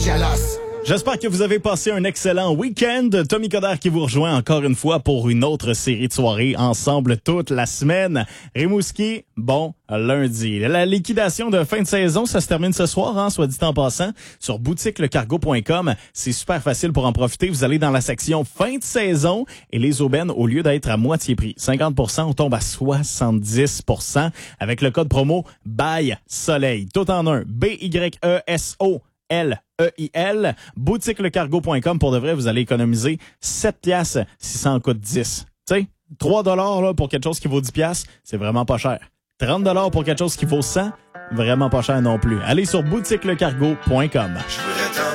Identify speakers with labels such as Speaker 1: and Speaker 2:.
Speaker 1: jealous.
Speaker 2: J'espère que vous avez passé un excellent week-end. Tommy Coderre qui vous rejoint encore une fois pour une autre série de soirées ensemble toute la semaine. Rimouski, bon lundi. La liquidation de fin de saison, ça se termine ce soir, soit dit en passant, sur boutiquelecargo.com. C'est super facile pour en profiter. Vous allez dans la section fin de saison et les aubaines, au lieu d'être à moitié prix, 50%, on tombe à 70% avec le code promo BAY SOLEIL. Tout en un, BYESO. L-E-I-L, boutiquelecargo.com. Pour de vrai, vous allez économiser 7 piastres si ça en coûte 10. Tu sais, 3 $ là, pour quelque chose qui vaut 10 piastres, c'est vraiment pas cher. 30 $ pour quelque chose qui vaut 100, vraiment pas cher non plus. Allez sur boutiquelecargo.com.